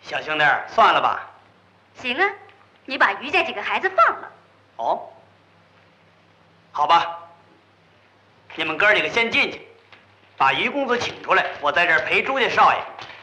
小兄弟，算了吧。 行啊，你把于家几个孩子放了。 哦，好吧，你们哥几个先进去，把于公子请出来，我在这儿陪朱家少爷